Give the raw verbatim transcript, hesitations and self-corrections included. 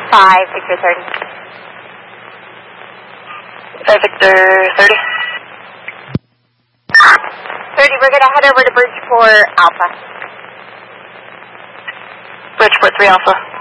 five, Victor thirty. five, Victor thirty. thirty, we're going to head over to Bridgeport Alpha. Bridgeport three Alpha.